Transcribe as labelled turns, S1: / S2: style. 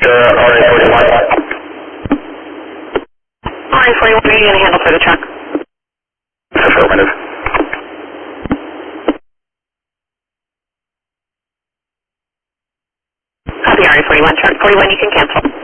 S1: RA41.
S2: RA41, what are you going to handle for the truck?
S1: Affirmative.
S2: Copy RA41, truck 41, you can cancel.